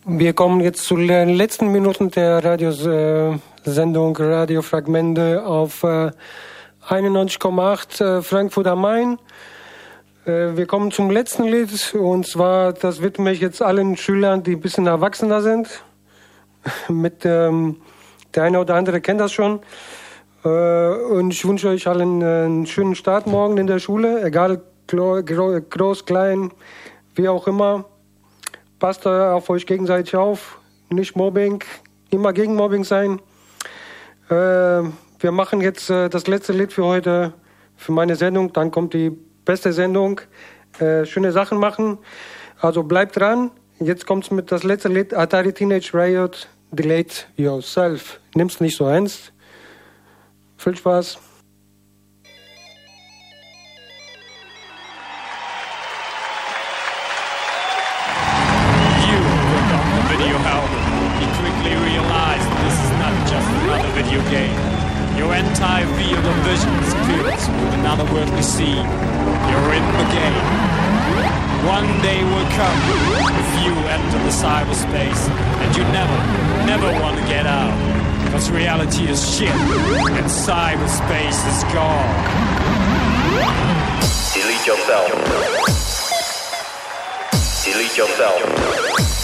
Wir kommen jetzt zu den letzten Minuten der Radiosendung Radiofragmente auf 91,8 Frankfurt am Main. Wir kommen zum letzten Lied und zwar, das widme ich jetzt allen Schülern, die ein bisschen erwachsener sind. Der eine oder andere kennt das schon. Und ich wünsche euch allen einen schönen Start morgen in der Schule, egal groß, klein, wie auch immer. Passt auf euch gegenseitig auf, nicht Mobbing, immer gegen Mobbing sein. Wir machen jetzt das letzte Lied für heute, für meine Sendung, dann kommt die beste Sendung. Schöne Sachen machen, also bleibt dran. Jetzt kommt's mit das letzte Lied, Atari Teenage Riot, Delete Yourself. Nimm's nicht so ernst. Viel Spaß. Video game. Your entire field of vision is filled with another worldly scene. You're in the game. One day will come if you enter the cyberspace and you never want to get out. Because reality is shit and cyberspace is gone. Delete yourself. Delete yourself.